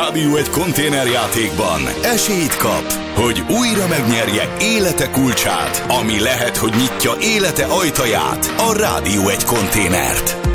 Rádió egy konténerjátékban esélyt kap, hogy újra megnyerje élete kulcsát, ami lehet, hogy nyitja élete ajtaját, a Rádió egy konténert.